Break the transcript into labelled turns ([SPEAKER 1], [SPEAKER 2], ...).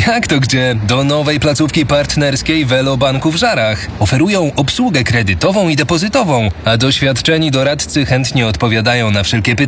[SPEAKER 1] Jak to gdzie? Do nowej placówki partnerskiej Velo Banku w Żarach. Oferują obsługę kredytową i depozytową, a doświadczeni doradcy chętnie odpowiadają na wszelkie pytania